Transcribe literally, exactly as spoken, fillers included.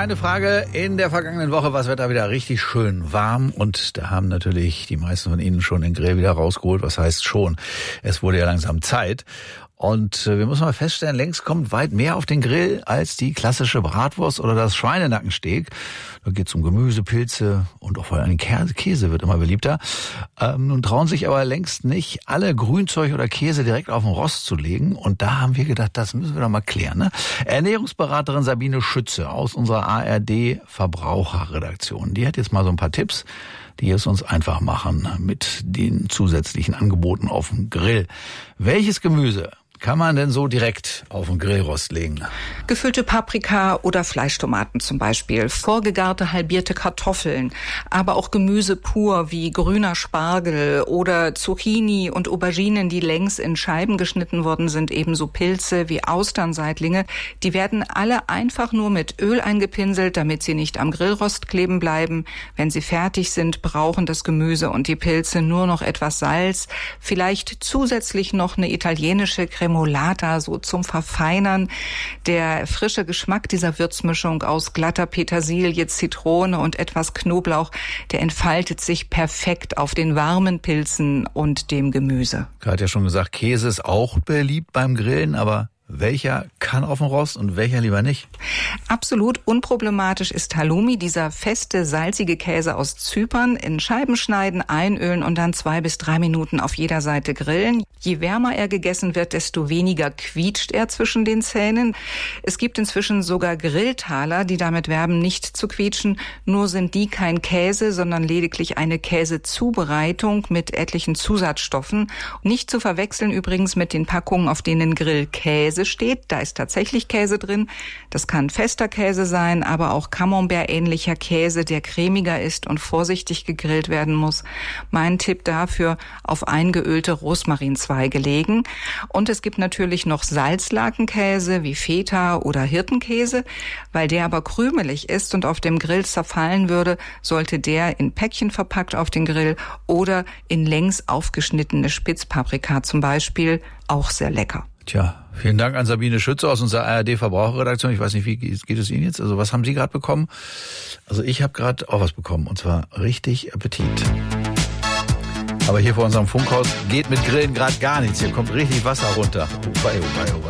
Entscheidende Frage in der vergangenen Woche war das Wetter wieder richtig schön warm und da haben natürlich die meisten von Ihnen schon den Grill wieder rausgeholt. Was heißt schon? Es wurde ja langsam Zeit. Und wir müssen mal feststellen, längst kommt weit mehr auf den Grill als die klassische Bratwurst oder das Schweinenackensteak. Da geht's um Gemüse, Pilze und auch vor allem Käse. Käse wird immer beliebter. Ähm, nun trauen sich aber längst nicht alle Grünzeug oder Käse direkt auf den Rost zu legen. Und da haben wir gedacht, das müssen wir doch mal klären. Ne? Ernährungsberaterin Sabine Schütze aus unserer A R D-Verbraucherredaktion. Die hat jetzt mal so ein paar Tipps, die es uns einfach machen mit den zusätzlichen Angeboten auf dem Grill. Welches Gemüse kann man denn so direkt auf den Grillrost legen? Gefüllte Paprika oder Fleischtomaten zum Beispiel, vorgegarte halbierte Kartoffeln, aber auch Gemüse pur wie grüner Spargel oder Zucchini und Auberginen, die längs in Scheiben geschnitten worden sind, ebenso Pilze wie Austernseitlinge. Die werden alle einfach nur mit Öl eingepinselt, damit sie nicht am Grillrost kleben bleiben. Wenn sie fertig sind, brauchen das Gemüse und die Pilze nur noch etwas Salz, vielleicht zusätzlich noch eine italienische Cremolata, so zum Verfeinern. Der frische Geschmack dieser Würzmischung aus glatter Petersilie, Zitrone und etwas Knoblauch, der entfaltet sich perfekt auf den warmen Pilzen und dem Gemüse. Ich hatte ja schon gesagt, Käse ist auch beliebt beim Grillen, aber welcher kann auf dem Rost und welcher lieber nicht? Absolut unproblematisch ist Halloumi, dieser feste, salzige Käse aus Zypern. In Scheiben schneiden, einölen und dann zwei bis drei Minuten auf jeder Seite grillen. Je wärmer er gegessen wird, desto weniger quietscht er zwischen den Zähnen. Es gibt inzwischen sogar Grilltaler, die damit werben, nicht zu quietschen. Nur sind die kein Käse, sondern lediglich eine Käsezubereitung mit etlichen Zusatzstoffen. Nicht zu verwechseln übrigens mit den Packungen, auf denen Grillkäse steht. Da ist tatsächlich Käse drin. Das kann fester Käse sein, aber auch Camembert-ähnlicher Käse, der cremiger ist und vorsichtig gegrillt werden muss. Mein Tipp dafür: auf eingeölte Rosmarinzweige legen. Und es gibt natürlich noch Salzlakenkäse wie Feta oder Hirtenkäse. Weil der aber krümelig ist und auf dem Grill zerfallen würde, sollte der in Päckchen verpackt auf den Grill oder in längs aufgeschnittene Spitzpaprika zum Beispiel. Auch sehr lecker. Tja, vielen Dank an Sabine Schütze aus unserer A R D-Verbraucherredaktion. Ich weiß nicht, wie geht es Ihnen jetzt? Also was haben Sie gerade bekommen? Also ich habe gerade auch was bekommen und zwar richtig Appetit. Aber hier vor unserem Funkhaus geht mit Grillen gerade gar nichts. Hier kommt richtig Wasser runter. Oh, wei, oh, wei, oh, wei.